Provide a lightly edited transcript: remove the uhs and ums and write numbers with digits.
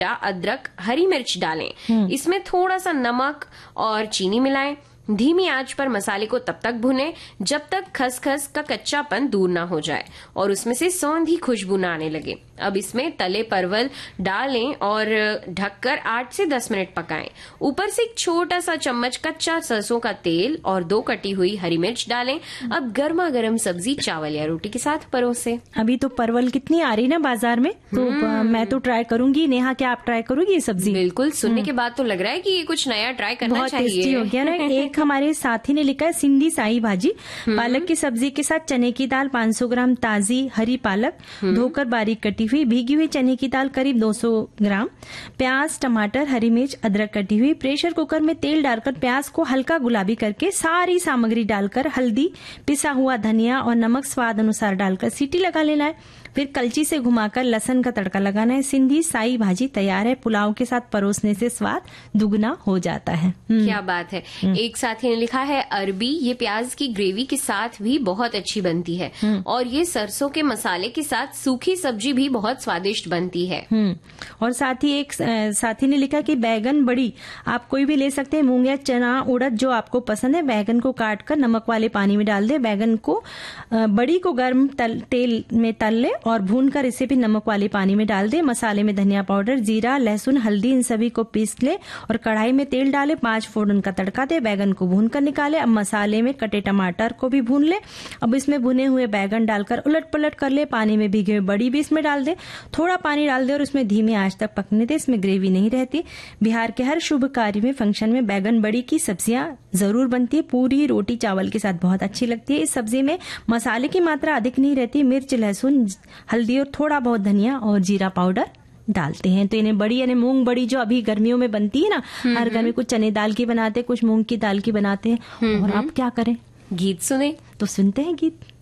अदरक, हरी मिर्च डालें। इसमें थोड़ा सा नमक और चीनी मिलाएं। धीमी आंच पर मसाले को तब तक भुनें जब तक खसखस का कच्चापन दूर ना हो जाए और उसमें से सौंधी खुशबू न आने लगे। अब इसमें तले परवल डालें और ढककर 8 से 10 मिनट पकाएं। ऊपर से एक छोटा सा चम्मच कच्चा सरसों का तेल और 2 कटी हुई हरी मिर्च डालें। अब गर्मा गर्म सब्जी चावल या रोटी के साथ परोसें। अभी तो परवल कितनी आ रही ना बाजार में, तो मैं तो ट्राई करूंगी। नेहा, क्या आप ट्राई करोगी ये सब्जी? बिल्कुल, सुनने के बाद तो लग रहा है कि ये कुछ नया ट्राई करना चाहिए। बहुत टेस्टी हो गया ना। एक हमारे साथी ने लिखा है सिंधी साई भाजी, पालक की सब्जी के साथ चने की दाल 500 ग्राम, ताजी हरी पालक धोकर बारीक कटी हुई, भीगी हुई चने की दाल करीब 200 ग्राम, प्याज, टमाटर, हरी मिर्च, अदरक कटी हुई। प्रेशर कुकर में तेल डालकर प्याज को हल्का गुलाबी करके सारी सामग्री डालकर हल्दी, पिसा हुआ धनिया और नमक स्वाद अनुसार डालकर सीटी लगा लेना है। फिर कलची से घुमाकर लहसुन का तड़का लगाना है। सिंधी साई भाजी तैयार है। पुलाव के साथ परोसने से स्वाद दुगना हो जाता है। क्या बात है। एक साथी ने लिखा है अरबी, ये प्याज की ग्रेवी के साथ भी बहुत अच्छी बनती है और ये सरसों के मसाले के साथ सूखी सब्जी भी बहुत स्वादिष्ट बनती है। और साथ ही एक साथी ने लिखा कि बैगन बड़ी आप कोई भी ले सकते हैं, मूंग या चना, उड़द जो आपको पसंद है। बैगन को काट कर नमक वाले पानी में डाल दे। बैगन को बड़ी को गर्म तेल में तल ले और भूनकर इसे भी नमक वाले पानी में डाल दे। मसाले में धनिया पाउडर, जीरा, लहसुन, हल्दी इन सभी को पीस ले और कढ़ाई में तेल डाले। 5 फोड़न का तड़का दे। बैगन को भून कर निकाले। अब मसाले में कटे टमाटर को भी भून ले। अब इसमें भुने हुए बैगन डालकर उलट पलट कर ले। पानी में भीगे हुए बड़ी भी इसमें डाल दे। थोड़ा पानी डाल दे और उसमें धीमी आंच तक पकने दे। इसमें ग्रेवी नहीं रहती। बिहार के हर शुभ कार्य में, फंक्शन में बैगन बड़ी की सब्जियां जरूर बनती है। पूरी रोटी चावल के साथ बहुत अच्छी लगती है। इस सब्जी में मसाले की मात्रा अधिक नहीं रहती। मिर्च, लहसुन, हल्दी और थोड़ा बहुत धनिया और जीरा पाउडर डालते हैं। तो इन्हें बड़ी यानी मूंग बड़ी जो अभी गर्मियों में बनती है ना, हर घर में कुछ चने दाल की बनाते हैं, कुछ मूंग की दाल की बनाते हैं। और आप क्या करें, गीत सुने तो सुनते हैं गीत।